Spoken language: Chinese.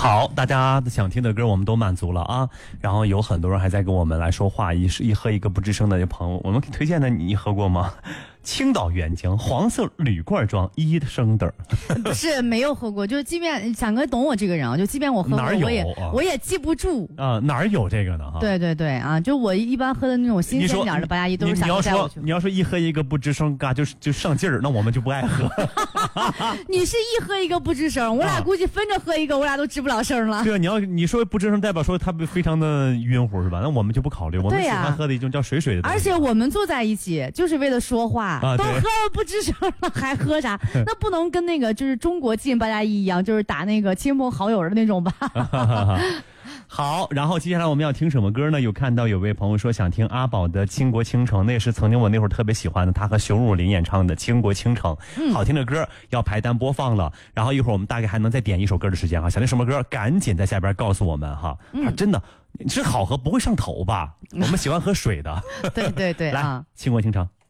好，大家想听的歌我们都满足了啊，然后有很多人还在跟我们来说话，一喝一个不吱声的朋友，我们推荐的你喝过吗？青岛原浆黄色铝罐装1升的， 不是没有喝过，就是即便蒋哥懂我这个人啊，就即便我喝过，我也记不住啊，哪儿有这个呢？哈， 对对对啊，就我一般喝的那种新鲜点的8+1都是想带我去。 你要说一喝一个不吱声，嘎就上劲儿，那我们就不爱喝。 你是一喝一个不吱声，我俩估计分着喝一个，我俩都吱不了声了。 对啊，你说不吱声，代表说他非常的晕乎是吧？那我们就不考虑，我们喜欢喝的一种叫水水的东西。 而且我们坐在一起就是为了说话。都喝了不吱声了，还喝啥？那不能跟那个就是中国禁8+1一样，就是打那个亲朋好友的那种吧。 好，然后接下来我们要听什么歌呢？有看到有位朋友说想听阿宝的《倾国倾城》，那也是曾经我那会儿特别喜欢的，他和熊汝霖演唱的《倾国倾城》，好听的歌要排单播放了。然后一会儿我们大概还能再点一首歌的时间哈，想听什么歌赶紧在下边告诉我们哈。真的是好喝，不会上头吧？我们喜欢喝水的。 对对对， 来，倾国倾城。